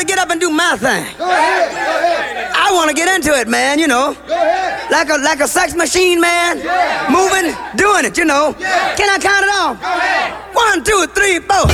get up and do my thing. Go ahead. Go ahead. I want to get into it, man, you know. Go ahead. Like a sex machine, man. Yeah. Moving, doing it, you know. Yeah. Can I count it off? Go ahead. 1, 2, 3, 4.